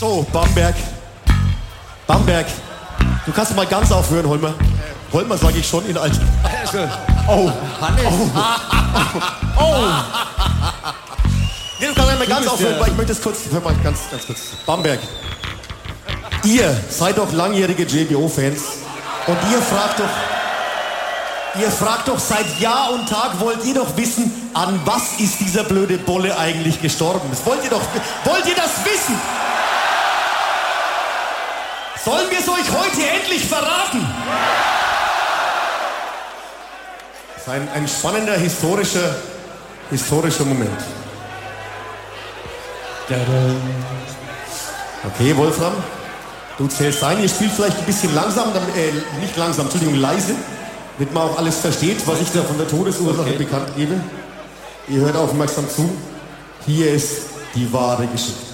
So, Bamberg. Bamberg. Du kannst mal ganz aufhören, Holmer. Holmer sage ich schon in alt. Oh. Hannes. Oh. Nee, du kannst einmal ganz aufhören, weil ich möchte das kurz. Hör mal ganz kurz. Bamberg. Ihr seid doch langjährige JBO-Fans. Und ihr fragt doch seit Jahr und Tag, wollt ihr doch wissen, an was ist dieser blöde Bolle eigentlich gestorben? Das wollt ihr das wissen? Sollen wir es euch heute endlich verraten? Das ist ein spannender, historischer Moment. Okay, Wolfram, du zählst ein. Ihr spielt vielleicht ein bisschen langsam, nicht langsam, Entschuldigung, leise, damit man auch alles versteht, was ich da von der Todesursache bekannt gebe. Ihr hört aufmerksam zu. Hier ist die wahre Geschichte.